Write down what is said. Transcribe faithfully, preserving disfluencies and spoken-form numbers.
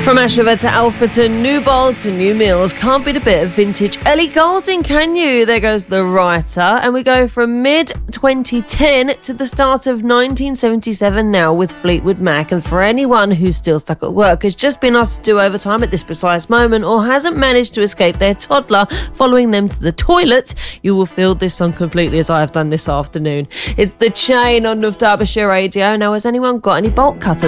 From Ashford to Alfreton, New Bold to New Mills, can't beat a bit of vintage Ellie Goulding, can you? There goes the writer. And we go from mid twenty ten to the start of nineteen seventy-seven now with Fleetwood Mac. And for anyone who's still stuck at work, has just been asked to do overtime at this precise moment, or hasn't managed to escape their toddler following them to the toilet, you will feel this song completely as I have done this afternoon. It's The Chain on North Derbyshire Radio. Now, has anyone got any bolt cutters?